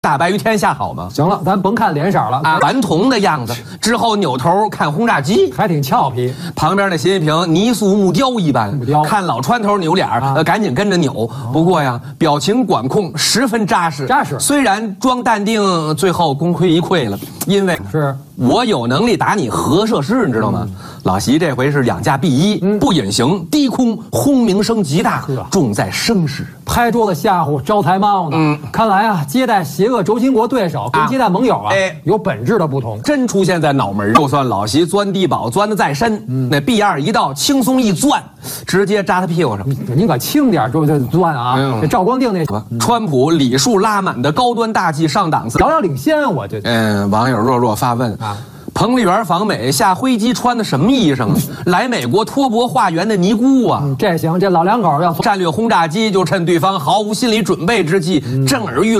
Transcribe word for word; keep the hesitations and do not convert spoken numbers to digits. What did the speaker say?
大白于天下好吗？ 行了，咱甭看脸色了啊，顽童的样子。之后扭头看轰炸机， 还挺俏皮。 旁边的习近平泥塑木雕一般， 木雕看老川头扭脸儿、啊呃，赶紧跟着扭。不过呀，表情管控十分扎实。 扎实。 虽然装淡定，最后功亏一篑了，因为是我有能力打你核设施，你知道吗？嗯、老习这回是养驾必依，嗯、不隐形，低空轰鸣声极大，重在声势。 拍桌子吓唬招财猫呢。嗯，看来啊，接待邪恶轴心国对手跟接待盟友啊，哎，有本质的不同。 真出现在脑门，就算老习钻地堡钻得再深，嗯、那 B 二一到，轻松一钻，直接扎他屁股上。 您可轻点，就就钻啊！嗯、这赵光定那川普礼数拉满的高端大气上档次， 遥遥领先。我这嗯，网友弱弱发问啊。彭丽媛访美下飞机穿的什么衣裳啊？来美国托钵化缘的尼姑啊！ 嗯、这行，这老两口要战略轰炸机就趁对方毫无心理准备之际，震耳欲聋。